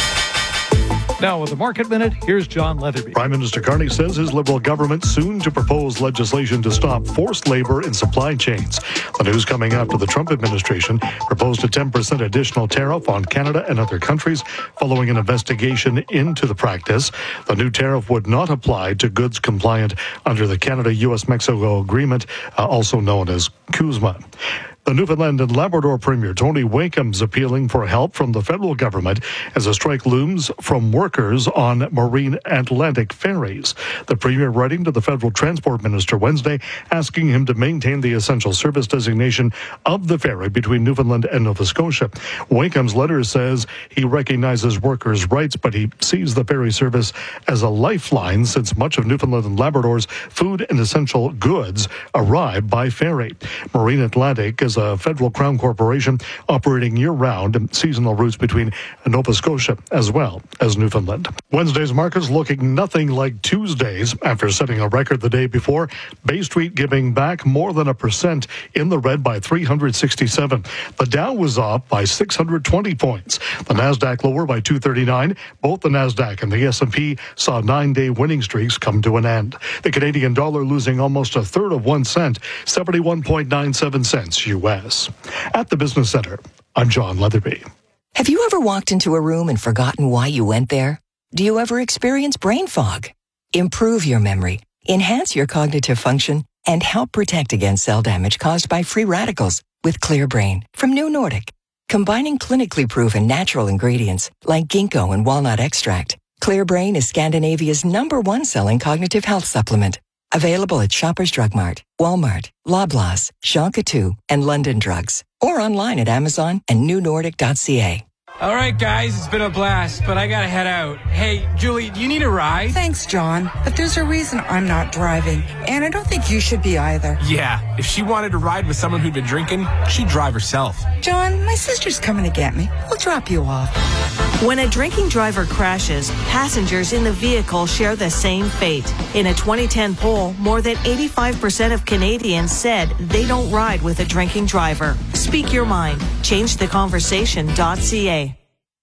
Speaker 25: Now with the Market Minute, here's John Leatherby.
Speaker 26: Prime Minister Carney says his Liberal government soon to propose legislation to stop forced labor in supply chains. The news coming after the Trump administration proposed a ten percent additional tariff on Canada and other countries following an investigation into the practice. The new tariff would not apply to goods compliant under the Canada-U S Mexico Agreement, uh, also known as CUSMA. The Newfoundland and Labrador Premier Tony Wakeham's appealing for help from the federal government as a strike looms from workers on marine Atlantic ferries. The Premier writing to the federal transport minister Wednesday asking him to maintain the essential service designation of the ferry between Newfoundland and Nova Scotia. Wakeham's letter says he recognizes workers' rights, but he sees the ferry service as a lifeline since much of Newfoundland and Labrador's food and essential goods arrive by ferry. Marine Atlantic is a federal crown corporation operating year-round and seasonal routes between Nova Scotia as well as Newfoundland. Wednesday's markets looking nothing like Tuesday's after setting a record the day before. Bay Street giving back more than a percent in the red by three hundred sixty-seven. The Dow was up by six hundred twenty points. The Nasdaq lower by two thirty-nine. Both the Nasdaq and the S and P saw nine-day winning streaks come to an end. The Canadian dollar losing almost a third of one cent, seventy-one point nine seven cents U S. At the Business Center, I'm John Leatherby.
Speaker 27: Have you ever walked into a room and forgotten why you went there? Do you ever experience brain fog? Improve your memory, enhance your cognitive function, and help protect against cell damage caused by free radicals with Clear Brain from New Nordic. Combining clinically proven natural ingredients like ginkgo and walnut extract, Clear Brain is Scandinavia's number one selling cognitive health supplement. Available at Shoppers Drug Mart, Walmart, Loblaws, Shonka two, and London Drugs. Or online at Amazon and new nordic dot c a.
Speaker 22: All right, guys, it's been a blast, but I gotta head out. Hey, Julie, do you need a ride?
Speaker 28: Thanks, John, but there's a reason I'm not driving, and I don't think you should be either.
Speaker 22: Yeah, if she wanted to ride with someone who'd been drinking, she'd drive herself.
Speaker 28: John, my sister's coming to get me. We'll drop you off.
Speaker 29: When a drinking driver crashes, passengers in the vehicle share the same fate. In a twenty ten poll, more than eighty-five percent of Canadians said they don't ride with a drinking driver. Speak your mind. change the conversation dot c a.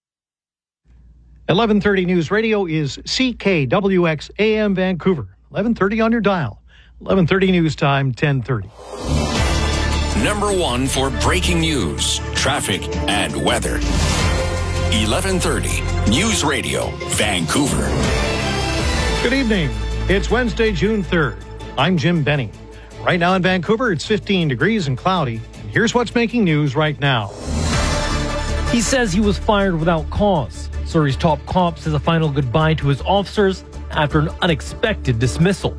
Speaker 25: eleven thirty News Radio is C K W X A M Vancouver. eleven thirty on your dial. eleven thirty news time, ten thirty.
Speaker 10: Number one for breaking news, traffic, and weather. eleven thirty News Radio, Vancouver.
Speaker 25: Good evening. It's Wednesday, June third. I'm Jim Benny. Right now in Vancouver, it's fifteen degrees and cloudy. And here's what's making news right now.
Speaker 1: He says he was fired without cause. Surrey's top cop says a final goodbye to his officers after an unexpected dismissal.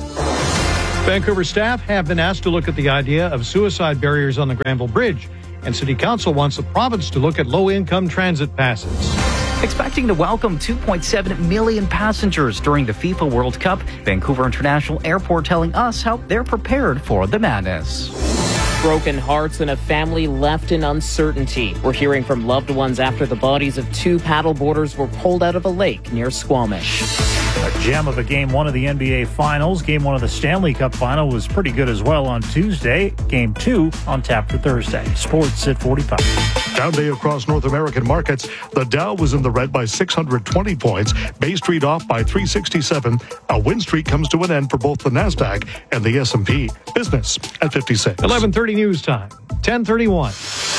Speaker 25: Vancouver staff have been asked to look at the idea of suicide barriers on the Granville Bridge, and City Council wants the province to look at low-income transit passes.
Speaker 2: Expecting to welcome two point seven million passengers during the FIFA World Cup, Vancouver International Airport telling us how they're prepared for the madness.
Speaker 3: Broken hearts and a family left in uncertainty. We're hearing from loved ones after the bodies of two paddleboarders were pulled out of a lake near Squamish.
Speaker 4: A gem of a Game one of the N B A Finals. Game one of the Stanley Cup Final was pretty good as well on Tuesday. Game two on tap for Thursday. Sports at forty-five.
Speaker 26: Down day across North American markets. The Dow was in the red by six hundred twenty points. Bay Street off by three sixty-seven. A win streak comes to an end for both the NASDAQ and the S and P. Business at fifty-six.
Speaker 25: eleven thirty news time, ten thirty-one.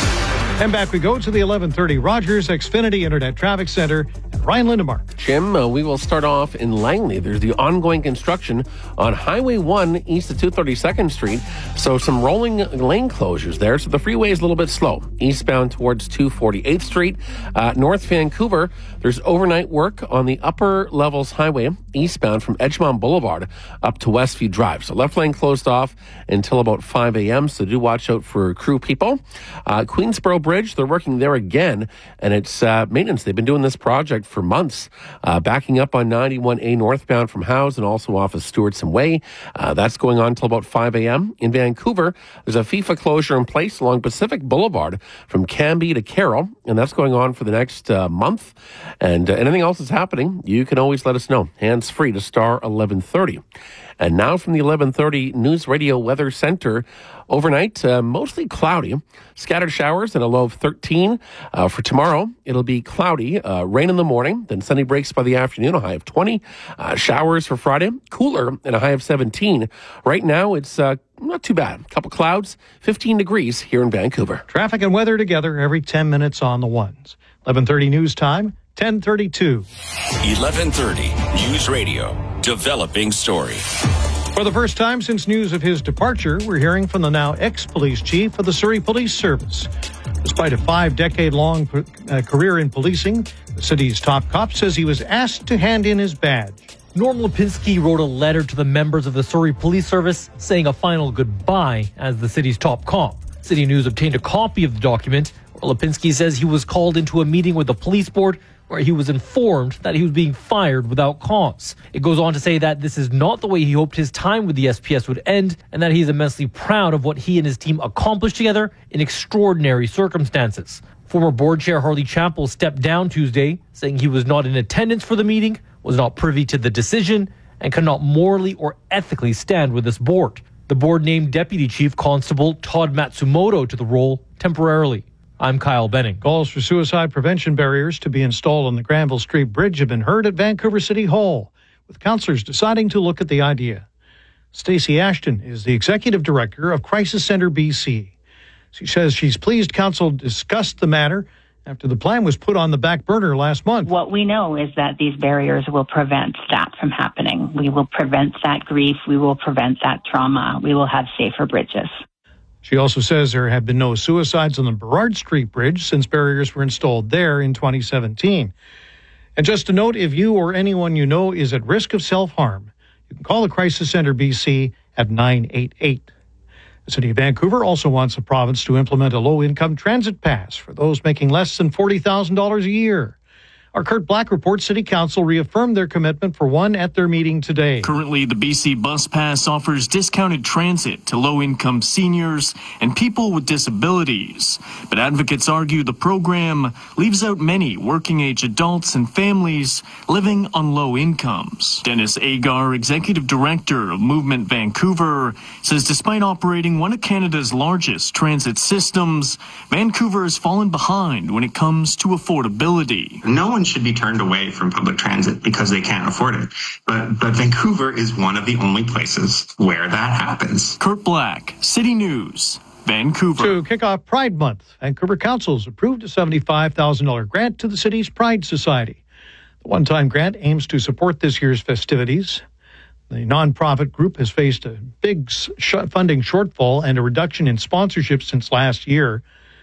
Speaker 25: And back we go to the eleven thirty Rogers Xfinity Internet Traffic Center and Ryan Lindemark.
Speaker 6: Jim, uh, we will start off in Langley. There's the ongoing construction on Highway one east of two hundred thirty-second Street. So some rolling lane closures there. So the freeway is a little bit slow. Eastbound towards two hundred forty-eighth Street. Uh, North Vancouver, there's overnight work on the upper levels highway eastbound from Edgemont Boulevard up to Westview Drive. So left lane closed off until about five a.m. So do watch out for crew people. Uh, Queensboro Bridge, they're working there again, and it's uh, maintenance. They've been doing this project for months, uh, backing up on ninety-one A northbound from Howes and also off of Stewartson Way. Uh, that's going on until about five a.m. In Vancouver, there's a FIFA closure in place along Pacific Boulevard from Cambie to Carroll, and that's going on for the next uh, month. And uh, anything else that's happening, you can always let us know. Hands free to star eleven thirty. And now from the eleven thirty News Radio Weather Center, overnight, uh, mostly cloudy. Scattered showers and a low of thirteen. Uh, for tomorrow, it'll be cloudy, uh, rain in the morning, then sunny breaks by the afternoon, a high of twenty. Uh, showers for Friday, cooler and a high of seventeen. Right now, it's uh, not too bad. A couple clouds, fifteen degrees here in Vancouver.
Speaker 25: Traffic and weather together every ten minutes on the ones. eleven thirty news time, ten thirty-two.
Speaker 10: eleven thirty News Radio, developing story.
Speaker 25: For the first time since news of his departure, we're hearing from the now ex-police chief of the Surrey Police Service. Despite a five-decade-long uh, career in policing, the city's top cop says he was asked to hand in his badge.
Speaker 1: Norm Lipinski wrote a letter to the members of the Surrey Police Service saying a final goodbye as the city's top cop. City News obtained a copy of the document where Lipinski says he was called into a meeting with the police board where he was informed that he was being fired without cause. It goes on to say that this is not the way he hoped his time with the S P S would end, and that he is immensely proud of what he and his team accomplished together in extraordinary circumstances. Former board chair Harley Chappell stepped down Tuesday, saying he was not in attendance for the meeting, was not privy to the decision, and cannot morally or ethically stand with this board. The board named Deputy Chief Constable Todd Matsumoto to the role temporarily. I'm Kyle Benning.
Speaker 25: Calls for suicide prevention barriers to be installed on the Granville Street Bridge have been heard at Vancouver City Hall, with councillors deciding to look at the idea. Stacey Ashton is the executive director of Crisis Centre B C. She says she's pleased council discussed the matter after the plan was put on the back burner last month.
Speaker 5: What we know is that these barriers will prevent that from happening. We will prevent that grief. We will prevent that trauma. We will have safer bridges.
Speaker 25: She also says there have been no suicides on the Burrard Street Bridge since barriers were installed there in twenty seventeen. And just a note, if you or anyone you know is at risk of self-harm, you can call the Crisis Centre B C at nine eight eight. The City of Vancouver also wants the province to implement a low-income transit pass for those making less than forty thousand dollars a year. Our Kurt Black reports City Council reaffirmed their commitment for one at their meeting today.
Speaker 7: Currently, the B C Bus Pass offers discounted transit to low-income seniors and people with disabilities. But advocates argue the program leaves out many working-age adults and families living on low incomes. Dennis Agar, Executive Director of Movement Vancouver, says despite operating one of Canada's largest transit systems, Vancouver has fallen behind when it comes to affordability.
Speaker 8: No one one should be turned away from public transit because they can't afford it. But, but Vancouver is one of the only places where that happens.
Speaker 7: Kurt Black, City News, Vancouver.
Speaker 25: To kick off Pride Month, Vancouver Council's approved a seventy-five thousand dollars grant to the city's Pride Society. The one-time grant aims to support this year's festivities. The nonprofit group has faced a big sh- funding shortfall and a reduction in sponsorship since last year.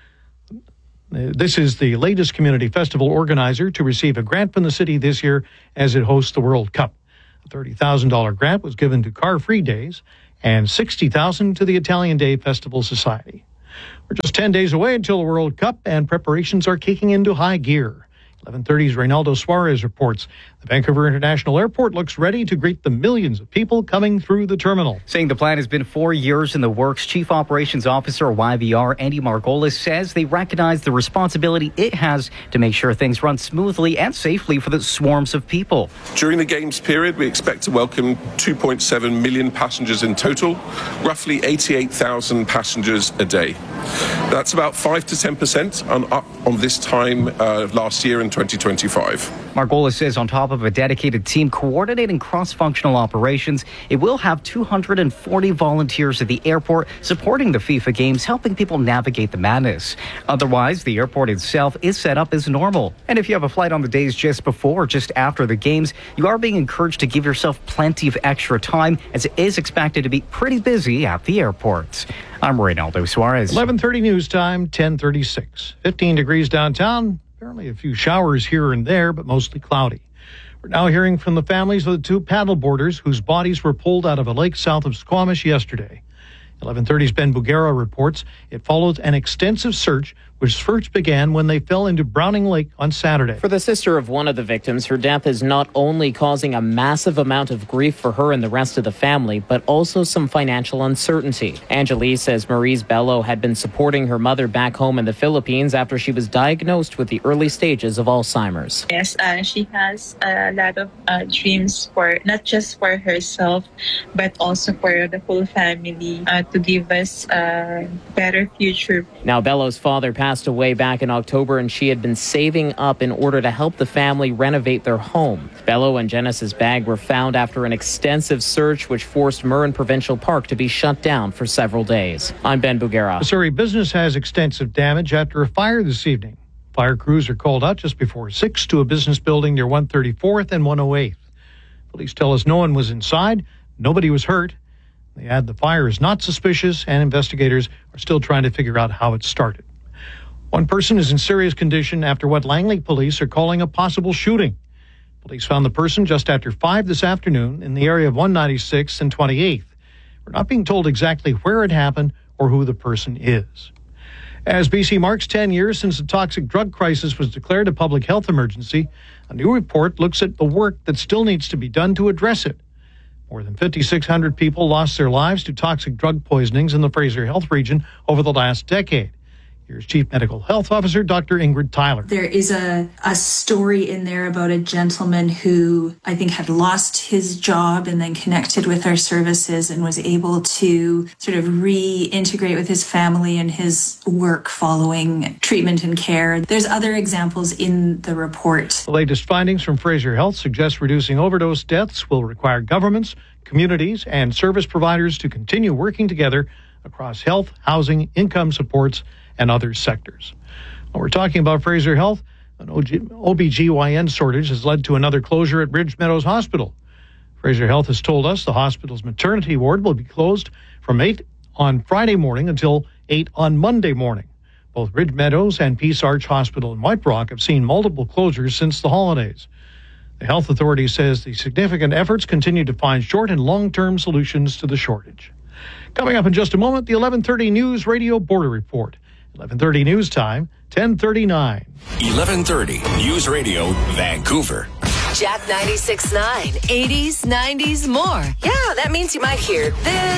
Speaker 25: This is the latest community festival organizer to receive a grant from the city this year as it hosts the World Cup. A thirty thousand dollars grant was given to Car Free Days and sixty thousand dollars to the Italian Day Festival Society. We're just ten days away until the World Cup, and preparations are kicking into high gear. eleven thirty's Reynaldo Suarez reports the Vancouver International Airport looks ready to greet the millions of people coming through the terminal.
Speaker 2: Saying the plan has been four years in the works, Chief Operations Officer Y V R Andy Margolis says they recognize the responsibility it has to make sure things run smoothly and safely for the swarms of people.
Speaker 11: During the Games period, we expect to welcome two point seven million passengers in total, roughly eighty-eight thousand passengers a day. That's about five to ten percent on up on this time uh, last year in twenty twenty-five.
Speaker 2: Margolis says on top of a dedicated team coordinating cross-functional operations, it will have two hundred forty volunteers at the airport supporting the FIFA Games, helping people navigate the madness. Otherwise, the airport itself is set up as normal. And if you have a flight on the days just before or just after the games, you are being encouraged to give yourself plenty of extra time, as it is expected to be pretty busy at the airports. I'm Reynaldo Suarez.
Speaker 25: eleven thirty news time, ten thirty-six. fifteen degrees downtown. Apparently a few showers here and there, but mostly cloudy. We're now hearing from the families of the two paddleboarders whose bodies were pulled out of a lake south of Squamish yesterday. eleven thirty's Ben Bugera reports it followed an extensive search, which first began when they fell into Browning Lake on Saturday.
Speaker 3: For the sister of one of the victims, her death is not only causing a massive amount of grief for her and the rest of the family, but also some financial uncertainty. Angelie says Maurice Bello had been supporting her mother back home in the Philippines after she was diagnosed with the early stages of Alzheimer's.
Speaker 12: Yes, uh, she has a lot of uh, dreams for not just for herself, but also for the whole family, uh, to give us a better future.
Speaker 3: Now, Bello's father passed passed away back in October, and she had been saving up in order to help the family renovate their home. Bello and Genesis' bag were found after an extensive search, which forced Murren Provincial Park to be shut down for several days. I'm Ben Bugera.
Speaker 25: The Surrey business has extensive damage after a fire this evening. Fire crews are called out just before six to a business building near one thirty-fourth and one oh eighth. Police tell us no one was inside, nobody was hurt. They add the fire is not suspicious, and investigators are still trying to figure out how it started. One person is in serious condition after what Langley police are calling a possible shooting. Police found the person just after five this afternoon in the area of one ninety-sixth and twenty-eighth. We're not being told exactly where it happened or who the person is. As B C marks ten years since the toxic drug crisis was declared a public health emergency, a new report looks at the work that still needs to be done to address it. More than fifty-six hundred people lost their lives to toxic drug poisonings in the Fraser Health region over the last decade. Here's Chief Medical Health Officer Doctor Ingrid Tyler.
Speaker 14: There is a, a story in there about a gentleman who I think had lost his job and then connected with our services and was able to sort of reintegrate with his family and his work following treatment and care. There's other examples in the report.
Speaker 25: The latest findings from Fraser Health suggest reducing overdose deaths will require governments, communities, and service providers to continue working together across health, housing, income supports, and other sectors. When we're talking about Fraser Health, an O B G Y N shortage has led to another closure at Ridge Meadows Hospital. Fraser Health has told us the hospital's maternity ward will be closed from eight on Friday morning until eight on Monday morning. Both Ridge Meadows and Peace Arch Hospital in White Rock have seen multiple closures since the holidays. The health authority says the significant efforts continue to find short and long-term solutions to the shortage. Coming up in just a moment, the eleven thirty News Radio Border Report. eleven thirty News Time, ten thirty-nine.
Speaker 10: eleven thirty News Radio, Vancouver.
Speaker 9: Jack ninety-six point nine, eighties, nineties, more. Yeah, that means you might hear this.